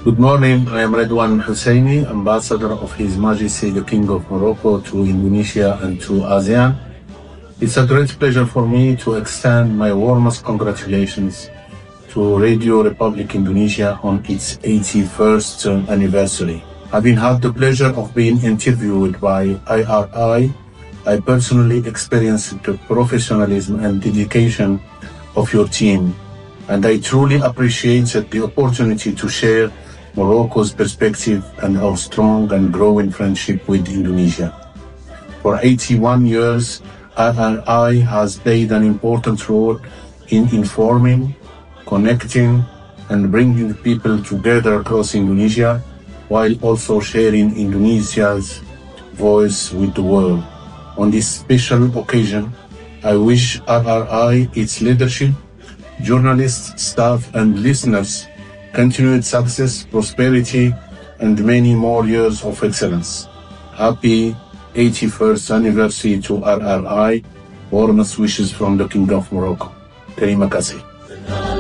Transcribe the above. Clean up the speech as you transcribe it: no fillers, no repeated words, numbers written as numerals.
Good morning. I am Redwan Husseini, Ambassador of His Majesty the King of Morocco to Indonesia and to ASEAN. It's a great pleasure for me to extend my warmest congratulations to Radio Republic Indonesia on its 81st anniversary. Having had the pleasure of being interviewed by IRI, I personally experienced the professionalism and dedication of your team, and I truly appreciated the opportunity to share Morocco's perspective and our strong and growing friendship with Indonesia. For 81 years, IRI has played an important role in informing, connecting, and bringing people together across Indonesia, while also sharing Indonesia's voice with the world. On this special occasion, I wish IRI, its leadership, journalists, staff, and listeners continued success, prosperity, and many more years of excellence. Happy 81st anniversary to RRI. Warmest wishes from the King of Morocco. Terima kasih.